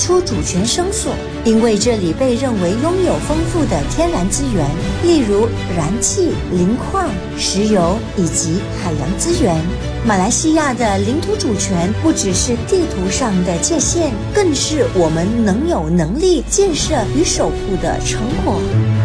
出主权声索，因为这里被认为拥有丰富的天然资源，例如燃气、磷矿、石油以及海洋资源。马来西亚的领土主权不只是地图上的界限，更是我们能力建设与守护的成果。